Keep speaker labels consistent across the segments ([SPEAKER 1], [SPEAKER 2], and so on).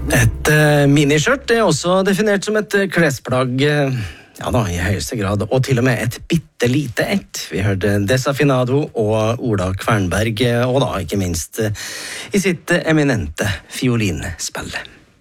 [SPEAKER 1] Et miniskjørt er også definert som et klesplagg, ja da, i høyeste grad, og til og med et bittelite ett. Vi hørte Desafinado og Ola Kvernberg, og da ikke minst i sitt eminente fiolinspill.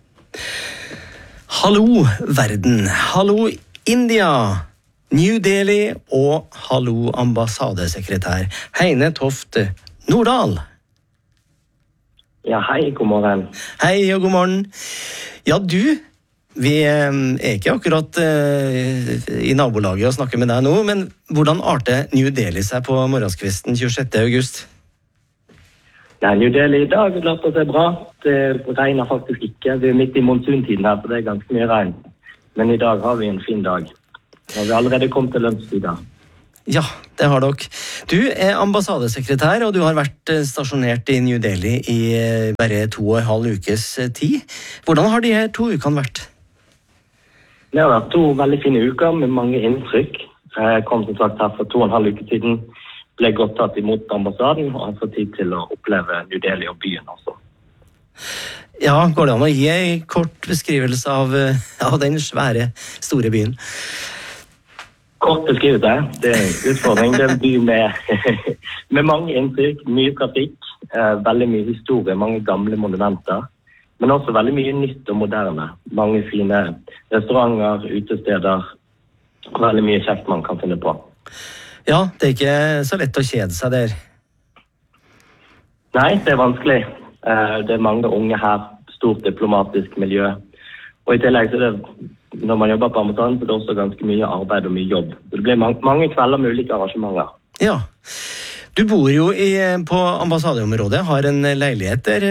[SPEAKER 1] Hallo verden, hallo India, New Delhi og hallo ambassadesekretær Heine Toft Nordahl.
[SPEAKER 2] Ja, hei, god morgen.
[SPEAKER 1] Hei og god morgen. Ja, vi er ikke akkurat i nabolaget og snakker med deg nå, men hvordan arter New Delhi seg på morgenskvisten 26. august?
[SPEAKER 2] Nei, New Delhi i dag lar det seg bra. Det regner faktisk ikke. Vi er midt i monsuntiden her, så det er ganske mye regn. Men i dag har vi en fin dag. Og vi har allerede kommet til lunsjtid da.
[SPEAKER 1] Ja, det har dere. Du er ambassadesekretær, og du har vært stasjonert i New Delhi i bare 2,5 ukes tid. Hvordan har de her 2 ukene vært?
[SPEAKER 2] Det har vært 2 veldig fine uker med mange inntrykk. Jeg kom som sagt her for 2,5 uker siden, ble godt tatt imot ambassaden, og har fått tid til å oppleve New Delhi og byen også.
[SPEAKER 1] Ja, går det an å gi en kort beskrivelse av den svære, store byen?
[SPEAKER 2] Kort beskrivet det. Det er en utfordring. Det er en by med mange inntrykk, mye trafikk, veldig mye historie, mange gamle monumenter, men også veldig mye nytt og moderne. Mange fine restauranter, utesteder, veldig mye kjekt man kan finne på.
[SPEAKER 1] Ja, det er ikke så lett å kjede seg der.
[SPEAKER 2] Nei, det er vanskelig. Det er mange unge her, stort diplomatisk miljø, og i tillegg så er det når man jobber på ambassaden, så er det også ganske mye arbeid og mye jobb. Så det blir mange kvelder med ulike arrangementer.
[SPEAKER 1] Ja, du bor jo på ambassadeområdet, har en leilighet der.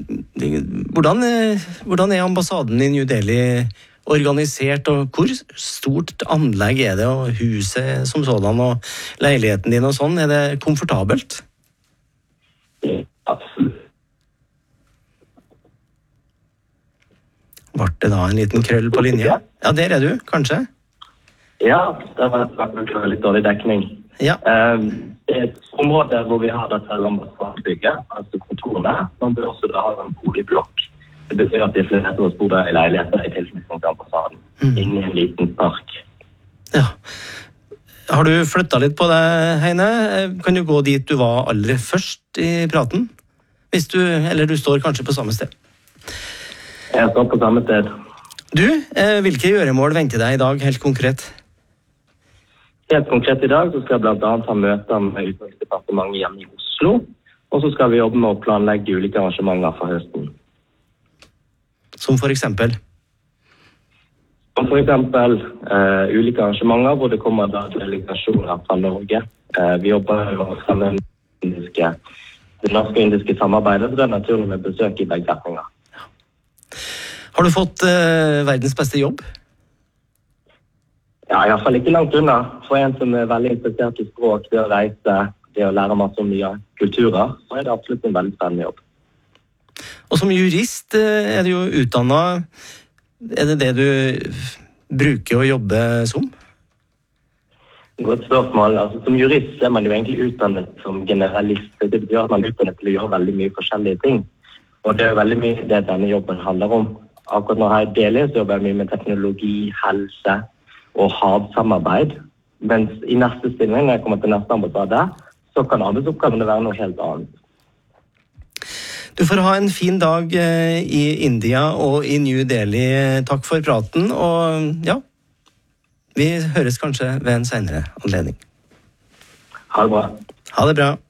[SPEAKER 1] Hvordan er ambassaden i New Delhi organisert, og hvor stort anlegg er det, og huset som sådan, og leiligheten din og sånn? Er det komfortabelt?
[SPEAKER 2] Absolutt.
[SPEAKER 1] Var det da en liten krøll på linja? Ja, der er du, kanskje?
[SPEAKER 2] Ja, det har vært litt dårlig dekning.
[SPEAKER 1] Ja.
[SPEAKER 2] Det er et område hvor vi har dette ambassadebygget, altså kontorene. Man bør også da ha en boligblokk. Det betyr at de fleste av oss bor der i leiligheter i tilknytning til ambassaden. Inni en liten park.
[SPEAKER 1] Ja. Har du flyttet litt på deg, Heine? Kan du gå dit du var aller først i praten? Eller du står kanskje på samme sted?
[SPEAKER 2] Jeg står på samme sted.
[SPEAKER 1] Du, hvilke gjøremål venter deg i dag, helt konkret?
[SPEAKER 2] Helt konkret i dag så skal jeg blant annet ha møter med Utenriksdepartementet hjemme i Oslo, og så skal vi jobbe med å planlegge ulike arrangementer for høsten.
[SPEAKER 1] Som for eksempel?
[SPEAKER 2] Som for eksempel ulike arrangementer hvor det kommer da delegasjoner fra Norge. Vi jobber jo sammen med det norske og indiske samarbeidet, så det er naturlig med besøk i begge retninger.
[SPEAKER 1] Har du fått verdens beste jobb?
[SPEAKER 2] Ja, i hvert fall ikke langt unna. For en som er veldig interessert i språk, det å reise, det å lære masse om nye kulturer, så er det absolutt en veldig spennende jobb.
[SPEAKER 1] Og som jurist er du jo utdannet. Er det du bruker å jobbe som?
[SPEAKER 2] Godt spørsmål. Altså, som jurist er man jo egentlig utdannet som generalist. Det betyr at man er utdannet til å gjøre veldig mye forskjellige ting. Og det er veldig mye det denne jobben handler om. Akkurat når jeg deler, så jobber jeg mye med teknologi, helse og havsamarbeid. Mens i neste stilling, når jeg kommer til neste ambassade, så kan arbeidsoppgavene være noe helt annet.
[SPEAKER 1] Du får ha en fin dag i India og i New Delhi. Takk for praten, og ja, vi høres kanskje ved en senere anledning.
[SPEAKER 2] Ha det bra.
[SPEAKER 1] Ha det bra.